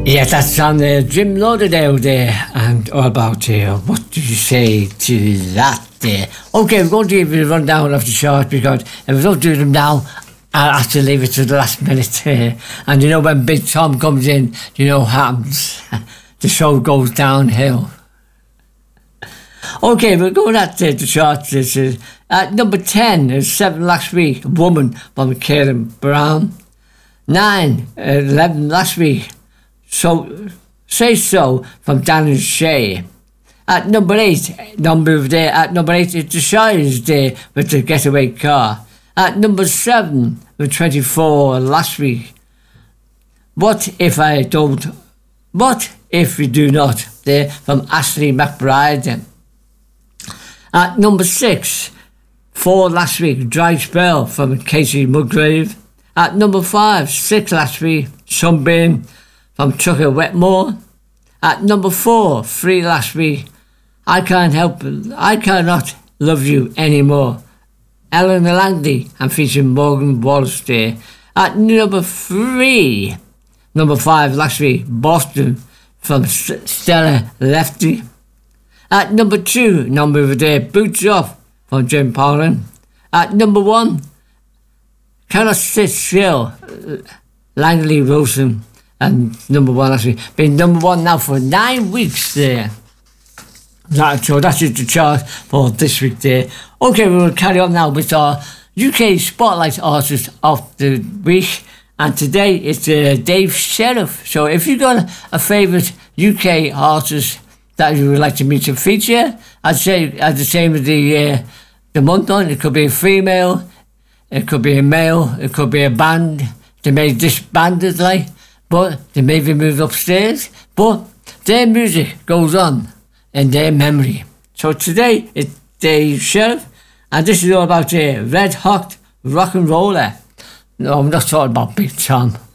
Yeah, that's on Jim Lauderdale there, and all about what do you say to that there? Okay, we're going to give you a rundown of the chart because if we don't do them now, I'll have to leave it to the last minute. And you know when Big Tom comes in, you know what happens. The show goes downhill. Okay, we're going at the chart. This is at number 10, is 7 last week, Woman from Karen Brown. 9, 11 last week, So Say So from Dan and Shay. At number 8, number of day. At number 8 is The Shire's Day with the Getaway Car. At number 7, with 24 last week. What If I Don't? What If We Do Not? There from Ashley McBride. At number 6, 4 last week, Dry Spell from Casey Musgrave. At number 5, 6 last week, Sunburn from Chucker Wetmore. At number 4, 3 last week, I Cannot Love You Anymore, Eleanor Langley and featuring Morgan Wallace there. At number 3, number 5 last week, Boston from Stella Lefty. At number 2, number of the day, Boots Off from Jim Pollan. At number 1, Cannot Sit Still, Langley Wilson, and number 1 last week. Been number 1 now for 9 weeks there. So that's just the chart for this week there. Okay, we will carry on now with our UK Spotlight Artist of the Week. And today it's Dave Sheriff. So if you've got a favourite UK artist that you would like to meet and feature, I'd say at the same as the month on, it could be a female, it could be a male, it could be a band. They may disbanded like, but they may be moved upstairs, but their music goes on in their memory. So today it's Dave Sheriff, and this is all about a red hot rock and roller. No, I'm not talking about Big Tom.